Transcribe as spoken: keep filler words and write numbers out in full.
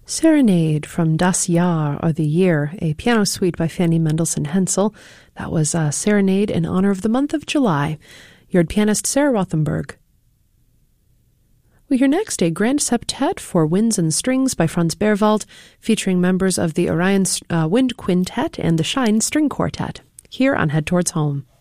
Serenade from Das Jahr, or the Year, a piano suite by Fanny Mendelssohn Hensel. That was a serenade in honor of the month of July. You heard pianist Sarah Rothenberg. We hear next a grand septet for winds and strings by Franz Berwald, featuring members of the Orion uh, Wind Quintet and the Shine String Quartet, here on Head Towards Home.